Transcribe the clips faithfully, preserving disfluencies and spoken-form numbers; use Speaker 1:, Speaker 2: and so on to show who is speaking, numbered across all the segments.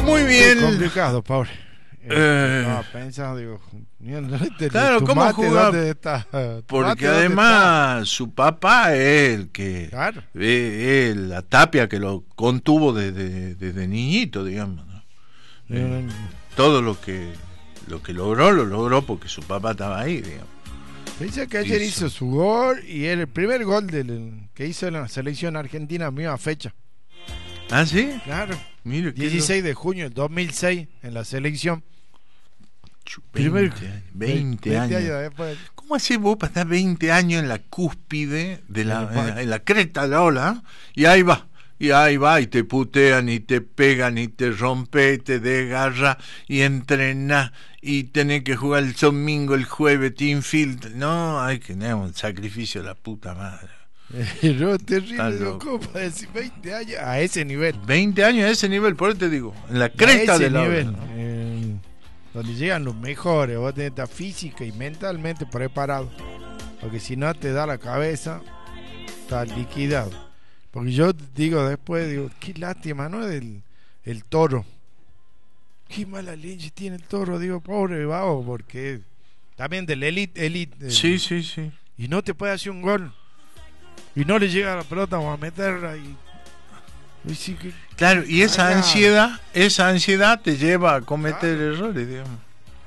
Speaker 1: Muy bien.
Speaker 2: Qué complicado, pobre.
Speaker 1: Eh,
Speaker 2: No, pensando, digo,
Speaker 1: claro,
Speaker 2: tu
Speaker 1: ¿cómo
Speaker 2: mate,
Speaker 1: jugar?
Speaker 2: ¿dónde está? ¿Tu
Speaker 1: Porque
Speaker 2: mate, dónde
Speaker 1: además está? Su papá es el que,
Speaker 2: Claro.
Speaker 1: eh, es la tapia que lo contuvo desde, desde niñito, digamos, ¿no? Eh,
Speaker 2: Mm.
Speaker 1: todo lo que lo que logró, lo logró porque su papá estaba ahí, digamos.
Speaker 2: Dice que ayer
Speaker 1: Hizo.
Speaker 2: hizo su gol y era el primer gol del, que hizo en la selección argentina a misma fecha.
Speaker 1: ¿Ah, sí?
Speaker 2: Claro.
Speaker 1: Mire, qué
Speaker 2: dieciséis de junio del dos mil seis en la selección.
Speaker 1: lo-
Speaker 2: Primer-
Speaker 1: veinte, años, veinte
Speaker 2: veinte
Speaker 1: años.
Speaker 2: años después.
Speaker 1: ¿Cómo haces vos para estar veinte años en la cúspide de la,
Speaker 2: Bueno,
Speaker 1: en la, en la cresta de la ola? Y ahí va, y ahí va, y te putean, y te pegan, y te rompe, y te desgarra, y entrenás, y tenés que jugar el domingo, el jueves, te infiltran. No, hay que tener un sacrificio de la puta madre.
Speaker 2: Pero
Speaker 1: Está
Speaker 2: terrible, digo,
Speaker 1: loco.
Speaker 2: ¿cómo para decir veinte años a ese nivel?
Speaker 1: veinte años a ese nivel, por eso te digo, en la cresta
Speaker 2: a ese
Speaker 1: de la
Speaker 2: nivel,
Speaker 1: ola, ¿no?
Speaker 2: eh, donde llegan los mejores, vos tenés que estar física y mentalmente preparado, porque si no te da la cabeza, estás liquidado. Porque yo digo después, digo, qué lástima, ¿no? El, el toro, qué mala leche tiene el toro, digo, pobre vago, porque también del elite, elite,
Speaker 1: Sí, sí, sí.
Speaker 2: y no te puede hacer un gol, y no le llega la pelota, vamos a meterla, y, y sí que...
Speaker 1: Claro, y esa
Speaker 2: Cagada.
Speaker 1: ansiedad, esa ansiedad te lleva a cometer
Speaker 2: Claro.
Speaker 1: errores, digamos.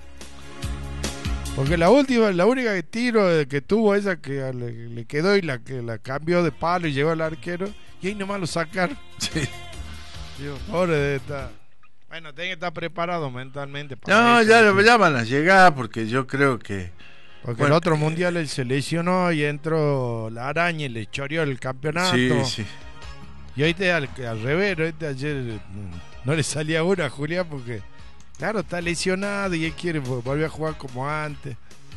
Speaker 2: Porque la última, la única que tiro eh, que tuvo esa que le, le quedó y la que la cambió de palo y llegó al arquero y ahí nomás lo sacaron.
Speaker 1: Sí.
Speaker 2: Digo, pobre de esta. Bueno, tiene que estar preparado mentalmente para
Speaker 1: No,
Speaker 2: eso,
Speaker 1: ya,
Speaker 2: ¿sí?
Speaker 1: ya van a llegar porque yo creo que...
Speaker 2: Porque
Speaker 1: bueno,
Speaker 2: el otro
Speaker 1: eh,
Speaker 2: mundial él se lesionó y entró la araña y le choreó el campeonato.
Speaker 1: Sí, sí.
Speaker 2: Y ahorita al, al revés, ahorita ayer mm, no le salía una a Julián porque, claro, está lesionado y él quiere vo- volver a jugar como antes.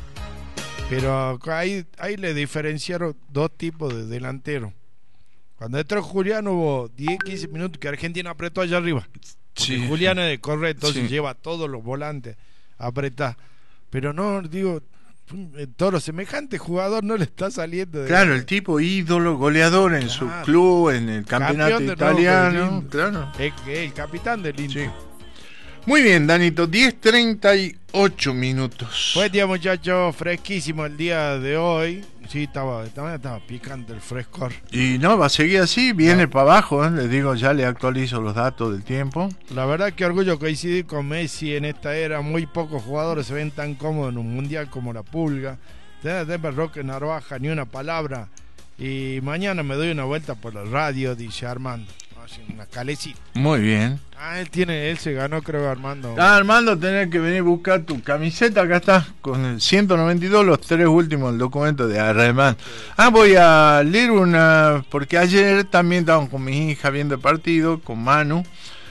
Speaker 2: Pero ahí, ahí le diferenciaron dos tipos de delanteros. Cuando entró Julián hubo diez, quince minutos que Argentina apretó allá arriba. Porque
Speaker 1: Sí.
Speaker 2: Julián es de correr, entonces
Speaker 1: Sí.
Speaker 2: lleva a todos los volantes a apretar. Pero no, digo, el Toro, semejante jugador no le está saliendo. De
Speaker 1: Claro, el tipo ídolo, goleador en su
Speaker 2: Claro.
Speaker 1: club, en el campeonato
Speaker 2: Campeón de nuevo
Speaker 1: italiano.
Speaker 2: con el Inter.
Speaker 1: Claro.
Speaker 2: Es que el capitán del Inter.
Speaker 1: Sí. Muy bien, Danito, diez treinta y ocho minutos.
Speaker 2: Buen día, muchachos, fresquísimo el día de hoy. Sí, estaba, estaba, estaba picante el frescor.
Speaker 1: Y no, va a seguir así, viene
Speaker 2: No.
Speaker 1: para abajo, ¿eh? Les digo, ya le actualizo los datos del tiempo.
Speaker 2: La verdad que orgullo coincidir con Messi en esta era. Muy pocos jugadores se ven tan cómodos en un mundial como la Pulga. Denver Roque Narvaja, ni una palabra. Y mañana me doy una vuelta por la radio, dice Armando. Así, una calecita.
Speaker 1: Muy bien.
Speaker 2: Ah, él tiene, él se ganó, creo, Armando.
Speaker 1: Ah, Armando, tenés que venir a buscar tu camiseta. Acá está, con el ciento noventa y dos, los tres últimos documentos de Armando. Ah, voy a leer una, porque ayer también estábamos con mi hija viendo el partido, con Manu.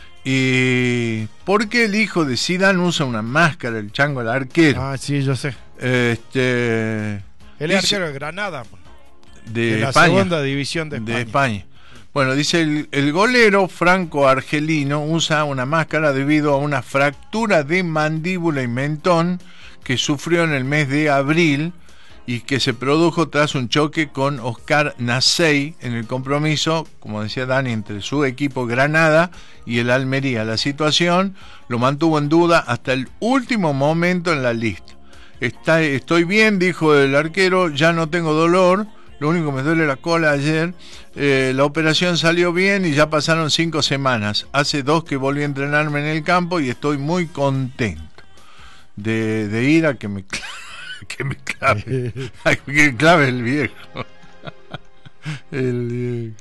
Speaker 1: Y ¿por qué el hijo de Zidane usa una máscara, el chango, el arquero?
Speaker 2: Ah, sí, yo sé.
Speaker 1: Este,
Speaker 2: Él es arquero de Granada,
Speaker 1: de,
Speaker 2: de la
Speaker 1: España.
Speaker 2: segunda división de España.
Speaker 1: De España. Bueno, dice el, el golero franco-argelino usa una máscara debido a una fractura de mandíbula y mentón que sufrió en el mes de abril y que se produjo tras un choque con Oscar Nacey en el compromiso, como decía Dani, entre su equipo Granada y el Almería. La situación lo mantuvo en duda hasta el último momento en la lista. Está, estoy bien, dijo el arquero, ya no tengo dolor. Lo único que me duele la cola ayer. Eh, la operación salió bien y ya pasaron cinco semanas. Hace dos que volví a entrenarme en el campo y estoy muy contento de, de ir a que me, que me clave, a que me clave el viejo. El viejo.